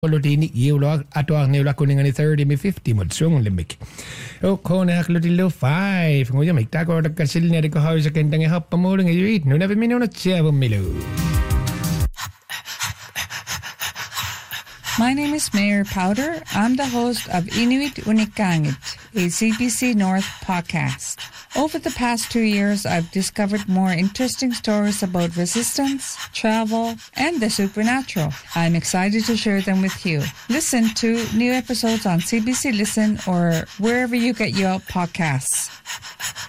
Lutini Yula Atwa Nila Kuning 30 me 50 mod sung limbic. O Kona Lutilo 5, when you make taco or the Casilinico house again, then a hop a morning you eat, no never mean on a chair of Milo. My name is Mayor Powder. I'm the host of Inuit Unikangit, a CBC North podcast. Over the past 2 years, I've discovered more interesting stories about resistance, travel, and the supernatural. I'm excited to share them with you. Listen to new episodes on CBC Listen or wherever you get your podcasts.